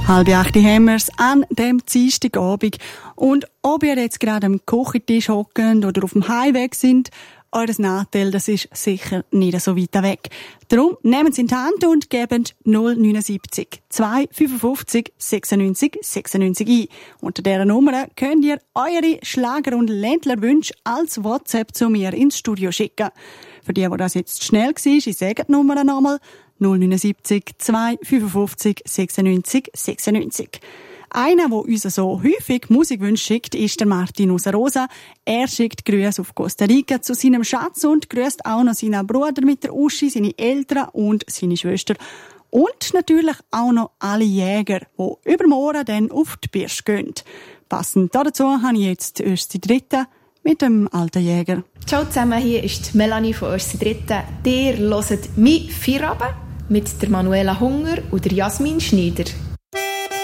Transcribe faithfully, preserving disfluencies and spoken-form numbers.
Halb acht haben wir es an dem Dienstagabend. Und ob ihr jetzt gerade am Küchentisch hockt oder auf dem Heimweg sind, eures Nachteil, das ist sicher nicht so weit weg. Darum nehmt es in die Hand und gebt null neun sieben zwei fünf fünf sechsundneunzig sechsundneunzig ein. Unter dieser Nummer könnt ihr eure Schlager- und Ländlerwünsche als WhatsApp zu mir ins Studio schicken. Für die, wo das jetzt schnell war, ich sage die Nummer nochmal. null neun sieben zwei fünf fünf sechsundneunzig sechsundneunzig. Einer, der uns so häufig Musikwünsche schickt, ist der Martin Usarosa. Er schickt Grüße auf Costa Rica zu seinem Schatz und grüßt auch noch seinen Bruder mit der Uschi, seine Eltern und seine Schwester. Und natürlich auch noch alle Jäger, die übermorgen dann auf die Birsch gehen. Passend dazu habe ich jetzt Östi Dritte mit dem alten Jäger. Ciao zusammen, hier ist Melanie von Östi Dritte. Ihr hört «Mi Feierabend» mit der Manuela Hunger und der Jasmin Schneider.